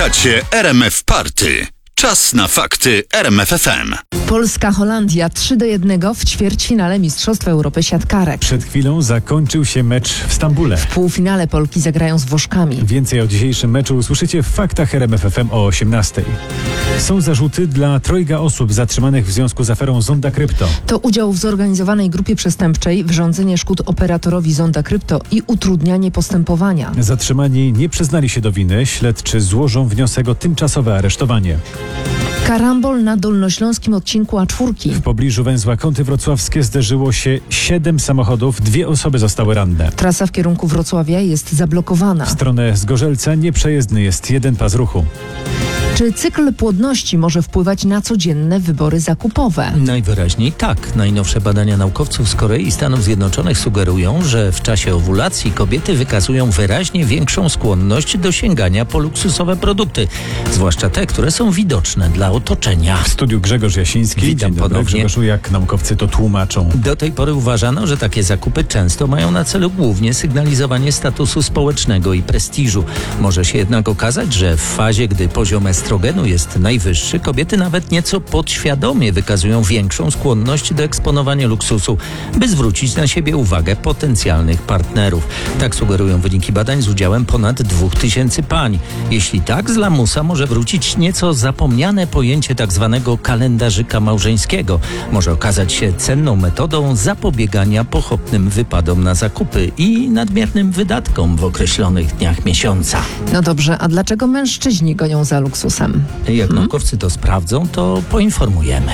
Słuchacie RMF Party. Czas na fakty RMF FM. Polska-Holandia 3-1 w ćwierćfinale Mistrzostw Europy siatkarek. Przed chwilą zakończył się mecz w Stambule. W półfinale Polki zagrają z Włoszkami. Więcej o dzisiejszym meczu usłyszycie w faktach RMF FM o 18:00. Są zarzuty dla trojga osób zatrzymanych w związku z aferą Zonda Krypto. To udział w zorganizowanej grupie przestępczej, wyrządzenie szkód operatorowi Zonda Krypto i utrudnianie postępowania. Zatrzymani nie przyznali się do winy. Śledczy złożą wniosek o tymczasowe aresztowanie. Karambol na dolnośląskim odcinku A4. W pobliżu węzła Kąty Wrocławskie zderzyło się 7 samochodów, 2 osoby zostały ranne. Trasa w kierunku Wrocławia jest zablokowana. W stronę Zgorzelca nieprzejezdny jest jeden pas ruchu. Czy cykl płodności może wpływać na codzienne wybory zakupowe? Najwyraźniej tak. Najnowsze badania naukowców z Korei i Stanów Zjednoczonych sugerują, że w czasie owulacji kobiety wykazują wyraźnie większą skłonność do sięgania po luksusowe produkty, zwłaszcza te, które są widoczne dla otoczenia. W studiu Grzegorz Jasiński. Witam Dzień dobry, ponownie. Grzegorzu, jak naukowcy to tłumaczą? Do tej pory uważano, że takie zakupy często mają na celu głównie sygnalizowanie statusu społecznego i prestiżu. Może się jednak okazać, że w fazie, gdy poziom estrogenu jest najwyższy, kobiety nawet nieco podświadomie wykazują większą skłonność do eksponowania luksusu, by zwrócić na siebie uwagę potencjalnych partnerów. Tak sugerują wyniki badań z udziałem ponad 2000 pań. Jeśli tak, z lamusa może wrócić nieco zapomniane pojęcie tak zwanego kalendarzyka małżeńskiego. Może okazać się cenną metodą zapobiegania pochopnym wypadom na zakupy i nadmiernym wydatkom w określonych dniach miesiąca. No dobrze, a dlaczego mężczyźni gonią za luksusem? Jak naukowcy to sprawdzą, to poinformujemy.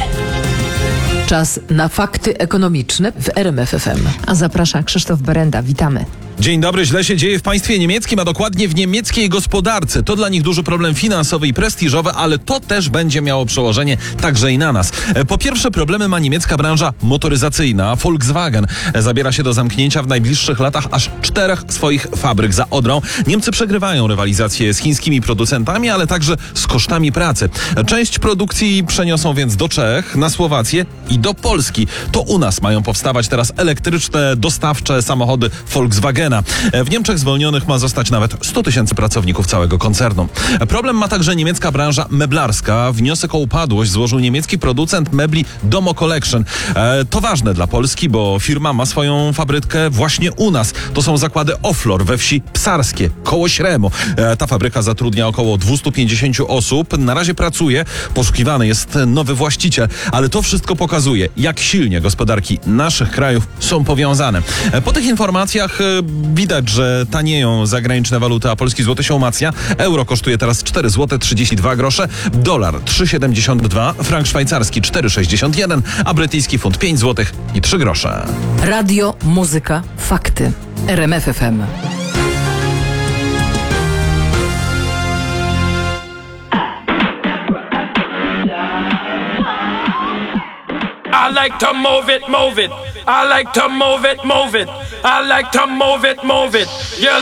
Czas na fakty ekonomiczne w RMF FM. A zaprasza Krzysztof Berenda. Witamy. Dzień dobry, źle się dzieje w państwie niemieckim, a dokładnie w niemieckiej gospodarce. To dla nich duży problem finansowy i prestiżowy, ale to też będzie miało przełożenie także i na nas. Po pierwsze, problemy ma niemiecka branża motoryzacyjna. Volkswagen zabiera się do zamknięcia w najbliższych latach aż 4 swoich fabryk za Odrą. Niemcy przegrywają rywalizację z chińskimi producentami, ale także z kosztami pracy. Część produkcji przeniosą więc do Czech, na Słowację i do Polski. To u nas mają powstawać teraz elektryczne, dostawcze samochody Volkswagena. W Niemczech zwolnionych ma zostać nawet 100 000 pracowników całego koncernu. Problem ma także niemiecka branża meblarska. Wniosek o upadłość złożył niemiecki producent mebli Domo Collection. To ważne dla Polski, bo firma ma swoją fabrykę właśnie u nas. To są zakłady Oflor we wsi Psarskie, koło Śremu. Ta fabryka zatrudnia około 250 osób. Na razie pracuje, poszukiwany jest nowy właściciel, ale to wszystko pokazuje, jak silnie gospodarki naszych krajów są powiązane. Po tych informacjach widać, że tanieją zagraniczne waluty, a polski złoty się umacnia. Euro kosztuje teraz 4 zł 32 grosze, dolar 3,72, frank szwajcarski 4,61, a brytyjski funt 5 zł i 3 grosze. Radio, muzyka, fakty. RMF FM. I like to move it, move it. I like to move it, move it. I like to move it, move it. You